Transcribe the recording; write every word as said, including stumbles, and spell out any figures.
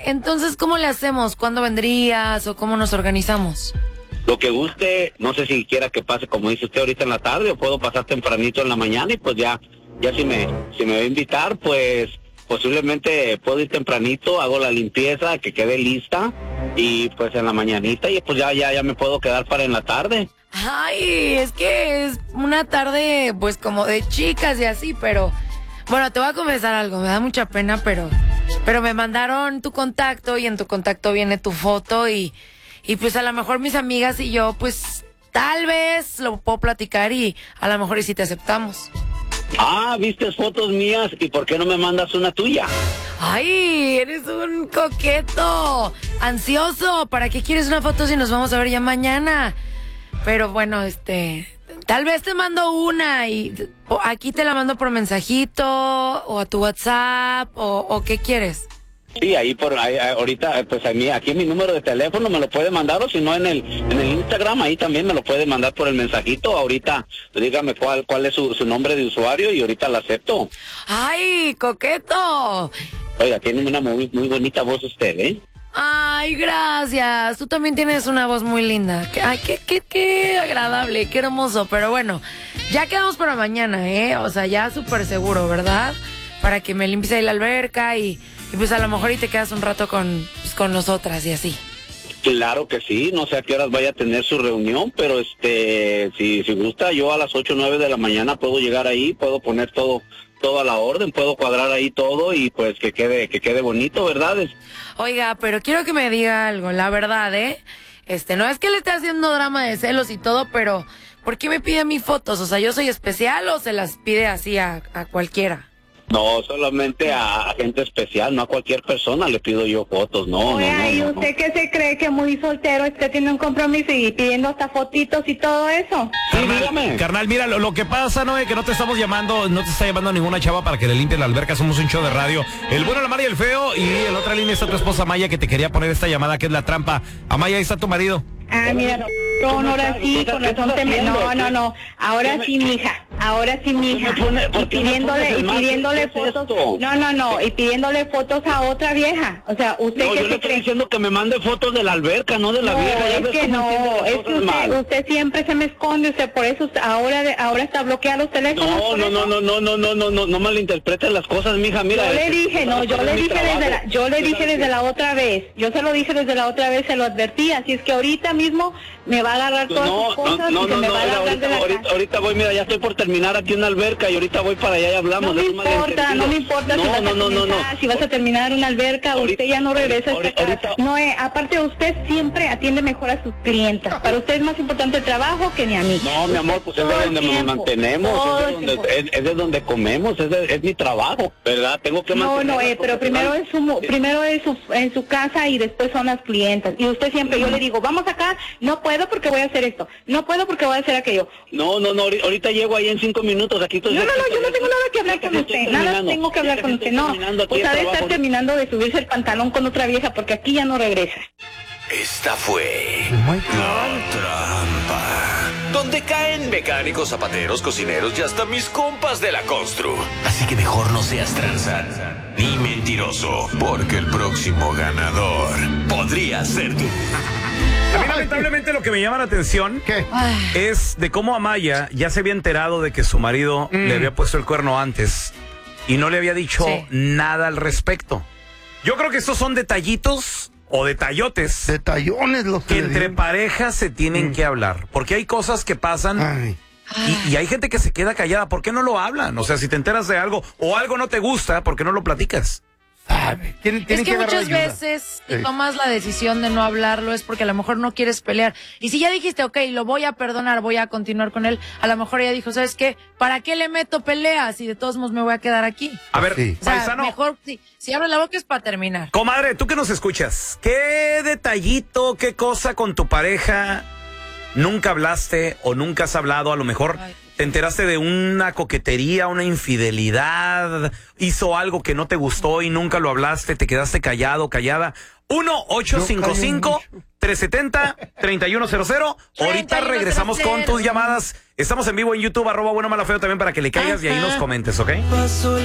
entonces, ¿cómo le hacemos? ¿Cuándo vendrías o cómo nos organizamos? Lo que guste, no sé si quiera que pase, como dice usted, ahorita en la tarde, o puedo pasar tempranito en la mañana y pues ya, ya si me, si me va a invitar, pues posiblemente puedo ir tempranito, hago la limpieza, que quede lista, y pues en la mañanita, y pues ya, ya, ya me puedo quedar para en la tarde. Ay, es que es una tarde, pues como de chicas y así, pero... Bueno, te voy a confesar algo, me da mucha pena, pero... Pero me mandaron tu contacto y en tu contacto viene tu foto y... Y pues a lo mejor mis amigas y yo, pues tal vez lo puedo platicar y a lo mejor y si te aceptamos. Ah, ¿viste fotos mías? ¿Y por qué no me mandas una tuya? Ay, eres un coqueto, ansioso. ¿Para qué quieres una foto si nos vamos a ver ya mañana? Pero bueno, este, tal vez te mando una y aquí te la mando por mensajito o a tu WhatsApp o, o ¿qué quieres? Sí, ahí por ahí, ahorita, pues a mí, aquí en mi número de teléfono me lo puede mandar, o si no en el en el Instagram, ahí también me lo puede mandar por el mensajito. Ahorita, dígame cuál cuál es su, su nombre de usuario y ahorita lo acepto. ¡Ay, coqueto! Oiga, tiene una muy, muy bonita voz usted, ¿eh? Ay, gracias. Tú también tienes una voz muy linda. Ay, qué, qué, qué agradable, qué hermoso. Pero bueno, ya quedamos para mañana, ¿eh? O sea, ya súper seguro, ¿verdad? Para que me limpies ahí la alberca y... Y pues a lo mejor y te quedas un rato con, pues, con nosotras y así. Claro que sí, no sé a qué horas vaya a tener su reunión, pero este, si, si gusta, yo a las ocho o nueve de la mañana puedo llegar ahí, puedo poner todo, todo a la orden, puedo cuadrar ahí todo y pues que quede, que quede bonito, ¿verdad? Oiga, pero quiero que me diga algo, la verdad, ¿eh? Este, no es que le esté haciendo drama de celos y todo, pero ¿por qué me pide mis fotos? O sea, ¿yo soy especial o se las pide así a, a cualquiera? No, solamente a gente especial, no a cualquier persona le pido yo fotos, no, Oye, no, no. ¿y no, usted no. que se cree que muy soltero, usted tiene un compromiso y pidiendo hasta fotitos y todo eso? Sí, dígame. Carnal, mira, lo, lo que pasa, ¿no? Es que no te estamos llamando, no te está llamando ninguna chava para que le limpie la alberca, somos un show de radio. El bueno, la mala y el feo, y en la otra línea está tu esposa Amaya que te quería poner esta llamada que es la trampa. Amaya, ahí está tu marido. Ah, mira, no, ahora sí, con razón te me... No, no, no, ahora sí, mija, ahora sí, mija. Y pidiéndole, y pidiéndole fotos... No, no, no, y pidiéndole fotos a otra vieja. O sea, ¿usted No, qué yo se le estoy cree? diciendo que me mande fotos de la alberca, no de la No, vieja. Ya es ves que cómo entiende no, las es que cosas mal. usted, usted siempre se me esconde, usted por eso ahora de- ahora está bloqueado los teléfonos. No, por no, eso. no, no, no, no, no, no, no, no malinterpretes las cosas, mija, mira. Yo le este, dije, no, yo le es mi dije desde la, trabajo. yo le Tú dije sabes desde que- la otra vez, yo se lo dije desde la otra vez, se lo advertí, así es que ahorita mismo me va a agarrar todas No, sus cosas no, y se no, me no, va a no, largar de ahorita, la ahorita, casa. ahorita voy, mira, ya estoy por terminar aquí una alberca y ahorita voy para allá y hablamos. No me de un importa, malentendido. no me importa si No, vas no, a no, no, comenzar, no. si vas a terminar una alberca, Ahorita- usted ya no regresa a esta ahorita- casa. ahorita- No, eh, aparte usted siempre atiende mejor a sus clientes. Para usted es más importante el trabajo que ni a mí. No, mi amor, pues es de Todo el donde nos tiempo, mantenemos, todo es de el donde, tiempo. es, es de donde comemos, es, de- es mi trabajo, ¿verdad? Tengo que No, mantener no, las eh, pero cosas primero mal. es su, mu- primero es su, en su casa y después son las clientas. Y usted siempre, yo le digo, vamos acá, no puedo porque voy a hacer esto, no puedo porque voy a hacer aquello. No, no, no, ahori- ahorita llego ahí en cinco minutos, aquí estoy. No, no, no, yo no tengo nada que hablar con Estoy usted, nada terminando. tengo que hablar Ya con estoy usted, no. terminando aquí Pues el ha de trabajo. estar terminando de subirse el pantalón con otra vieja porque aquí ya no regresa. Esta fue La Trampa, donde caen mecánicos, zapateros, cocineros y hasta mis compas de la constru. Así que mejor no seas tranza ni mentiroso, porque el próximo ganador podría ser tú. A mí lamentablemente lo que me llama la atención ¿Qué? es de cómo Amaya ya se había enterado de que su marido Mm. le había puesto el cuerno antes y no le había dicho Sí. nada al respecto. Yo creo que estos son detallitos o detallotes Detallones los que le entre digo. parejas se tienen Mm. que hablar, porque hay cosas que pasan Ay, y, y hay gente que se queda callada. ¿Por qué no lo hablan? O sea, si te enteras de algo o algo no te gusta, ¿por qué no lo platicas? sabe. Tienen, Es tienen que agarrar muchas ayuda. veces si Sí. tomas la decisión de no hablarlo es porque a lo mejor no quieres pelear. Y si ya dijiste, ok, lo voy a perdonar, voy a continuar con él, a lo mejor ella dijo, ¿sabes qué? ¿Para qué le meto peleas si de todos modos me voy a quedar aquí? A ver, Sí. O sea, paisano, mejor si, si abre la boca es para terminar. comadre, tú que nos escuchas, ¿qué detallito, qué cosa con tu pareja nunca hablaste o nunca has hablado? A lo mejor Ay. te enteraste de una coquetería, una infidelidad, hizo algo que no te gustó y nunca lo hablaste, te quedaste callado, callada. uno ocho cinco cinco, tres siete cero, tres uno cero cero. Ahorita regresamos con tus llamadas. Estamos en vivo en YouTube, arroba bueno, mala, feo, también para que le caigas y ahí nos comentes, ¿ok?